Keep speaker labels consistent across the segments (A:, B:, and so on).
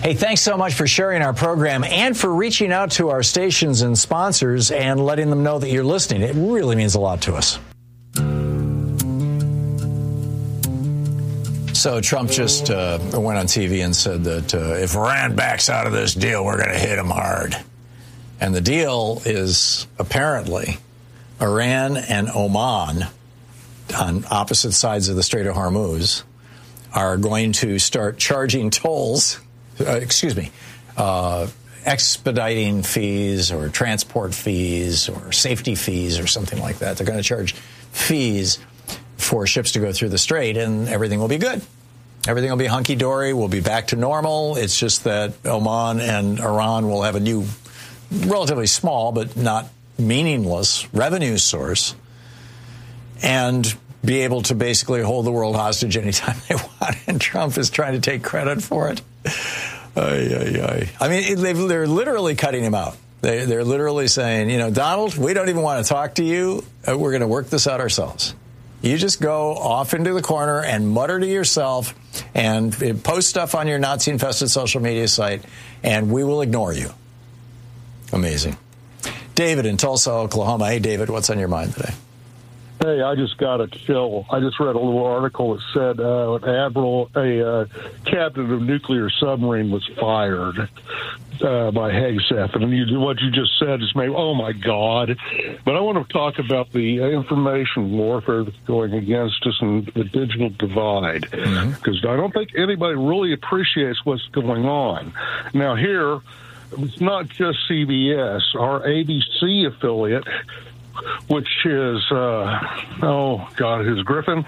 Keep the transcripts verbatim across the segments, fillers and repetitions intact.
A: Hey, thanks so much for sharing our program and for reaching out to our stations and sponsors and letting them know that you're listening. It really means a lot to us. So Trump just uh, went on T V and said that uh, if Iran backs out of this deal, we're going to hit them hard. And the deal is apparently Iran and Oman, on opposite sides of the Strait of Hormuz, are going to start charging tolls, uh, excuse me, uh, expediting fees or transport fees or safety fees or something like that. They're going to charge fees for ships to go through the strait, and everything will be good. Everything will be hunky-dory. We'll be back to normal. It's just that Oman and Iran will have a new, relatively small but not meaningless revenue source and be able to basically hold the world hostage anytime they want. And Trump is trying to take credit for it. Ay, ay, ay. I mean, they're literally cutting him out. They, they're literally saying, you know, Donald, we don't even want to talk to you. We're going to work this out ourselves. You just go off into the corner and mutter to yourself and post stuff on your Nazi-infested social media site, and we will ignore you. Amazing. David in Tulsa, Oklahoma. Hey, David, what's on your mind today?
B: Hey, I just got a chill. I just read a little article that said uh, an admiral, a uh, captain of a nuclear submarine was fired uh, by Hegseth. And you, what you just said is maybe, oh, my God. But I want to talk about the information warfare that's going against us and the digital divide, because mm-hmm. I don't think anybody really appreciates what's going on. Now, here, it's not just C B S. Our A B C affiliate, which is, uh, oh, God, who's Griffin?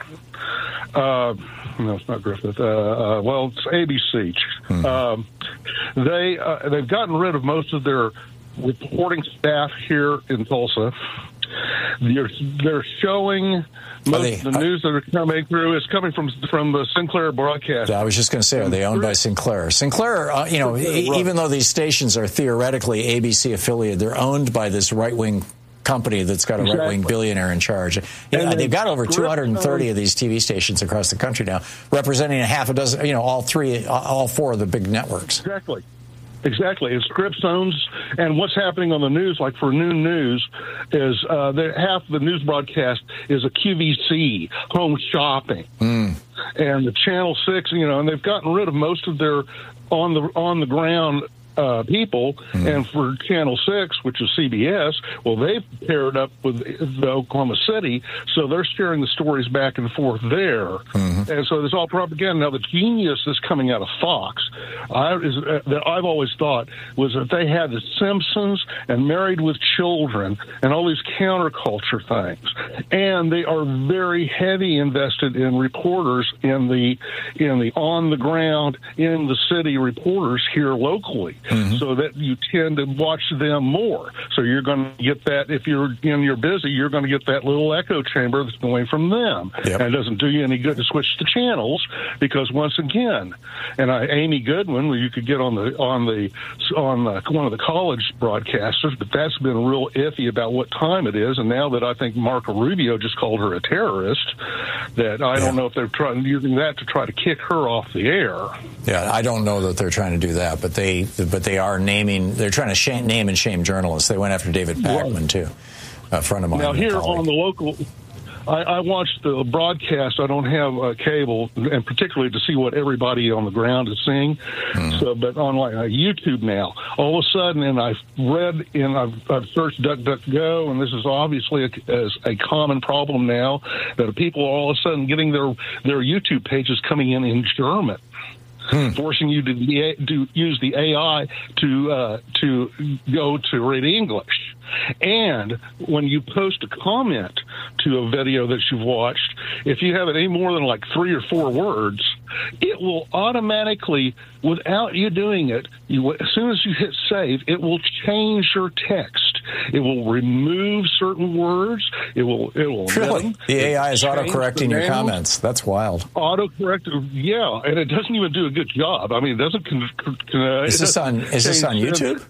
B: Uh, no, it's not Griffin. Uh, uh, well, it's A B C. Mm-hmm. Um, they, uh, they've gotten rid of most of their reporting staff here in Tulsa. They're, they're showing most
A: they,
B: of the news that are coming through is coming from from the Sinclair broadcast.
A: I was just going to say, are they owned by Sinclair? Sinclair, uh, you know, e- even though these stations are theoretically A B C affiliated, they're owned by this right-wing company that's got a exactly. right-wing billionaire in charge. You know, they've got over two hundred thirty of these T V stations across the country now, representing a half a dozen, you know, all three, all four of the big networks.
B: Exactly. Exactly. It's Scripps owns, and what's happening on the news, like for Noon News, is uh, half the news broadcast is a Q V C, home shopping. Mm. And the Channel six, you know, and they've gotten rid of most of their on the on the ground Uh, people, mm. and for Channel six, which is C B S, well, they've paired up with the Oklahoma City, so they're sharing the stories back and forth there. Mm-hmm. And so there's all propaganda. Now, the genius that's coming out of Fox, I, is, uh, that I've always thought, was that they had The Simpsons and Married with Children and all these counterculture things. And they are very heavy invested in reporters in the, in the on-the-ground, in the city reporters here locally. Mm-hmm. So that you tend to watch them more. So you're going to get that, if you're and you're busy, you're going to get that little echo chamber that's going from them. Yep. And it doesn't do you any good to switch the channels, because once again, and I, Amy Goodwin, well, you could get on the on the on the, one of the college broadcasters, but that's been real iffy about what time it is. And now that I think Marco Rubio just called her a terrorist, that I yeah. don't know if they're trying using that to try to kick her off the air.
A: Yeah, I don't know that they're trying to do that, but they. But they are naming, they're trying to shame, name and shame journalists. They went after David Pakman, too, a friend of mine.
B: Now, here on the local, I, I watched the broadcast. I don't have uh, cable, and particularly to see what everybody on the ground is seeing. Mm. So, but on like uh, YouTube now, all of a sudden, and I've read and I've, I've searched DuckDuckGo, and this is obviously a, as a common problem now, that people are all of a sudden getting their, their YouTube pages coming in in German. Hmm. Forcing you to, to use the A I to uh, to go to read English. And when you post a comment to a video that you've watched, if you have any more than like three or four words, it will automatically, without you doing it, you, as soon as you hit save, it will change your text. It will remove certain words. It will. It will.
A: Really? The A I is auto-correcting your comments. That's wild.
B: Auto-correct, yeah, and it doesn't even do a good job. I mean, it doesn't. Con- con- uh,
A: is this on? Is this on YouTube?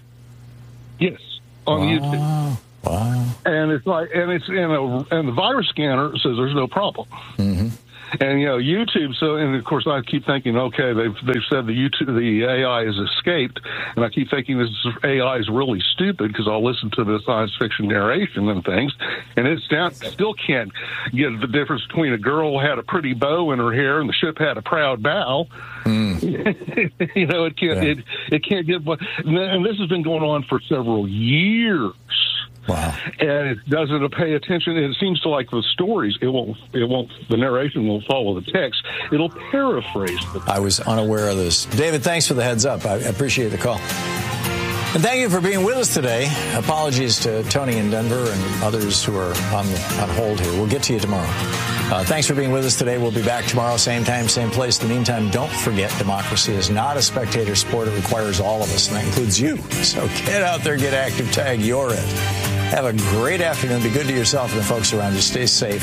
B: Yes, on
A: wow.
B: YouTube.
A: Wow.
B: And it's like, and it's and, a, and the virus scanner says there's no problem.
A: Mm-hmm.
B: And, you know, YouTube, so, and of course I keep thinking, okay, they've, they've said the YouTube, the A I has escaped. And I keep thinking this A I is really stupid because I'll listen to the science fiction narration and things. And it's down, still can't get the difference between a girl who had a pretty bow in her hair and the ship had a proud bow. Mm. You know, it can't, yeah. it, it can't get, and this has been going on for several years.
A: Wow.
B: And it doesn't pay attention. It seems to like the stories. It won't, it won't, the narration won't follow the text. It'll paraphrase the text.
A: I was unaware of this. David, thanks for the heads up. I appreciate the call. And thank you for being with us today. Apologies to Tony in Denver and others who are on, on hold here. We'll get to you tomorrow. Uh, thanks for being with us today. We'll be back tomorrow, same time, same place. In the meantime, don't forget, democracy is not a spectator sport. It requires all of us, and that includes you. So get out there, get active, tag you're it. Have a great afternoon. Be good to yourself and the folks around you. Stay safe.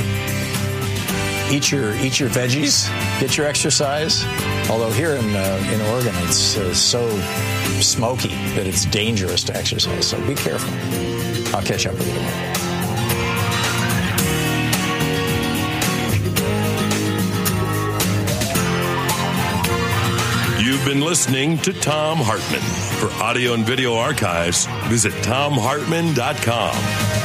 A: Eat your eat your veggies. Get your exercise. Although here in uh, in Oregon, it's uh, so smoky that it's dangerous to exercise. So be careful. I'll catch up with you tomorrow.
C: You've been listening to Thom Hartmann. For audio and video archives, visit thom hartmann dot com.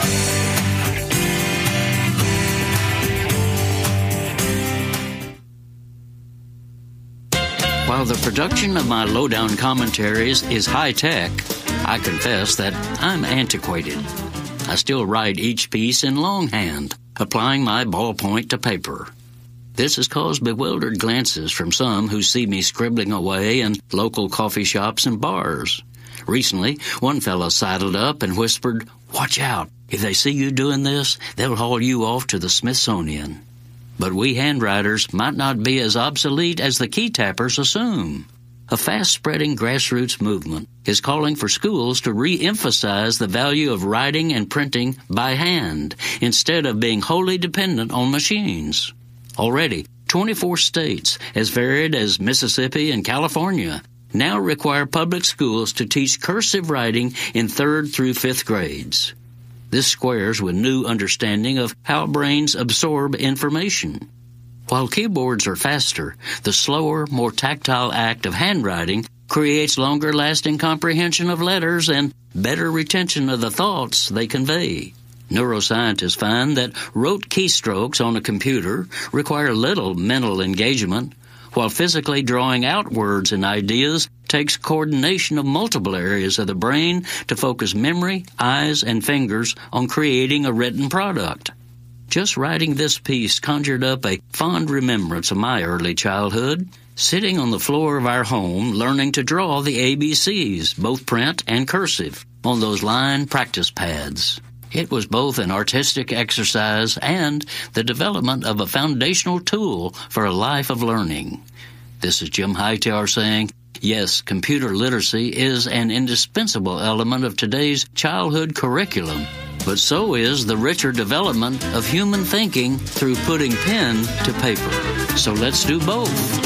D: While the production of my lowdown commentaries is high-tech, I confess that I'm antiquated. I still write each piece in longhand, applying my ballpoint to paper. This has caused bewildered glances from some who see me scribbling away in local coffee shops and bars. Recently, one fellow sidled up and whispered, "Watch out. If they see you doing this, they'll haul you off to the Smithsonian." But we handwriters might not be as obsolete as the key tappers assume. A fast-spreading grassroots movement is calling for schools to re-emphasize the value of writing and printing by hand instead of being wholly dependent on machines. Already, twenty-four states, as varied as Mississippi and California, now require public schools to teach cursive writing in third through fifth grades. This squares with new understanding of how brains absorb information. While keyboards are faster, the slower, more tactile act of handwriting creates longer-lasting comprehension of letters and better retention of the thoughts they convey. Neuroscientists find that rote keystrokes on a computer require little mental engagement, while physically drawing out words and ideas takes coordination of multiple areas of the brain to focus memory, eyes, and fingers on creating a written product. Just writing this piece conjured up a fond remembrance of my early childhood, sitting on the floor of our home learning to draw the A B Cs, both print and cursive, on those line practice pads. It was both an artistic exercise and the development of a foundational tool for a life of learning. This is Jim Hightower saying, yes, computer literacy is an indispensable element of today's childhood curriculum, but so is the richer development of human thinking through putting pen to paper. So let's do both.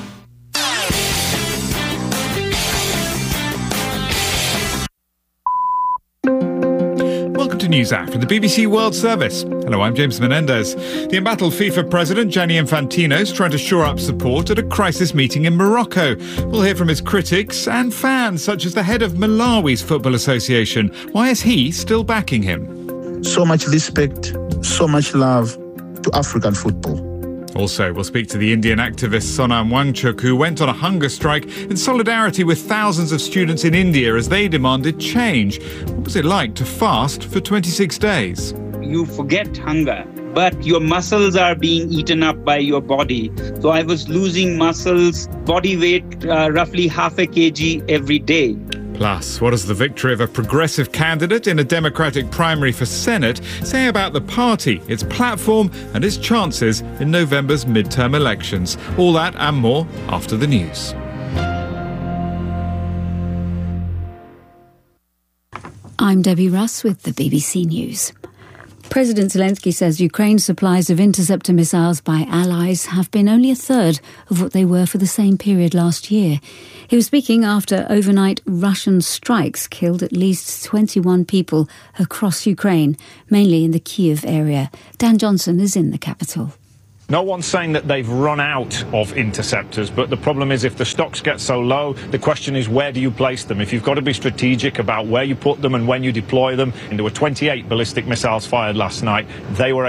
E: To NewsHour from the B B C World Service. Hello, I'm James Menendez. The embattled FIFA president Gianni Infantino is trying to shore up support at a crisis meeting in Morocco. We'll hear from his critics and fans, such as the head of Malawi's Football Association. Why is he still backing him?
F: So much respect, so much love to African football.
E: Also, we'll speak to the Indian activist Sonam Wangchuk, who went on a hunger strike in solidarity with thousands of students in India as they demanded change. What was it like to fast for twenty-six days?
G: You forget hunger, but your muscles are being eaten up by your body. So I was losing muscles, body weight, uh, roughly half a kg every day.
E: Plus, what does the victory of a progressive candidate in a Democratic primary for Senate say about the party, its platform and its chances in November's midterm elections? All that and more after the news.
H: I'm Debbie Russ with the B B C News. President Zelensky says Ukraine's supplies of interceptor missiles by allies have been only a third of what they were for the same period last year. He was speaking after overnight Russian strikes killed at least twenty-one people across Ukraine, mainly in the Kyiv area. Dan Johnson is in the capital.
I: No one's saying that they've run out of interceptors, but the problem is if the stocks get so low, the question is where do you place them? If you've got to be strategic about where you put them and when you deploy them, and there were twenty-eight ballistic missiles fired last night, they were